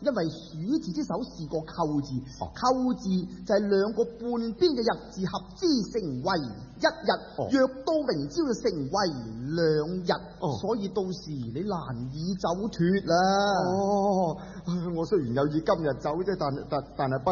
因為鼠字之首是個扣字，扣字就係兩個半邊嘅日字合之成為一日，若到明朝就成為兩日，所以到時你難以走脱啦。 我雖然有意今日走啫，但係